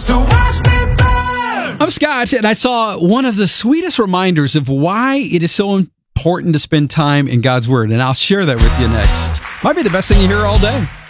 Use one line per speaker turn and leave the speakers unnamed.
So watch me burn.
I'm Scott, and I saw one of the sweetest reminders of why it is so important to spend time in God's Word, and I'll share that with you next. Might be the best thing you hear all day.